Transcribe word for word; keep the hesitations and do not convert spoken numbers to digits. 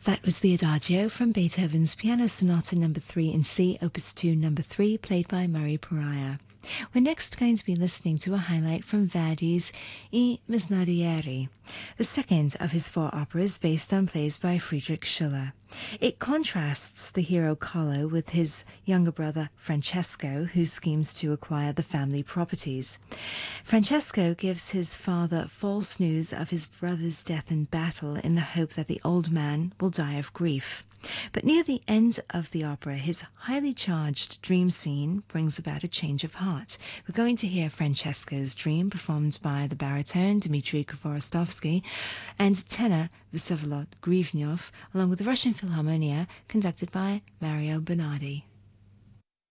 That was the Adagio from Beethoven's Piano Sonata number three in C, Opus two number three, played by Murray Pariah. We're next going to be listening to a highlight from Verdi's I Mesnadieri, the second of his four operas based on plays by Friedrich Schiller. It contrasts the hero Carlo with his younger brother Francesco, who schemes to acquire the family properties. Francesco gives his father false news of his brother's death in battle in the hope that the old man will die of grief. But near the end of the opera, his highly charged dream scene brings about a change of heart. We're going to hear Francesco's dream performed by the baritone Dmitry Kvorostovsky and tenor Vsevolod Grivnyov, along with the Russian Philharmonia conducted by Mario Bernardi.